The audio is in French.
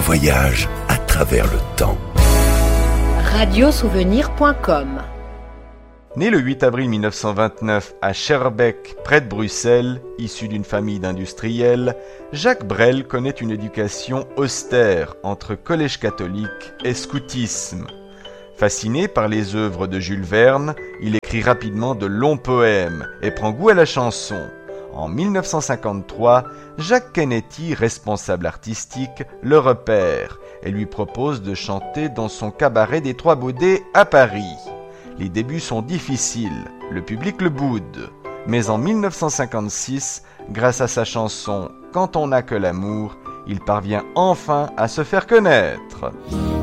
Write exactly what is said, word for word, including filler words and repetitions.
voyage à travers le temps. radiosouvenir point com. Né le huit avril mille neuf cent vingt-neuf à Schaerbeek, près de Bruxelles, issu d'une famille d'industriels, Jacques Brel connaît une éducation austère entre collège catholique et scoutisme. Fasciné par les œuvres de Jules Verne, il écrit rapidement de longs poèmes et prend goût à la chanson. En mille neuf cent cinquante-trois, Jacques Canetti, responsable artistique, le repère et lui propose de chanter dans son cabaret des Trois Baudets à Paris. Les débuts sont difficiles, le public le boude, mais en mille neuf cent cinquante-six, grâce à sa chanson « Quand on n'a que l'amour », il parvient enfin à se faire connaître.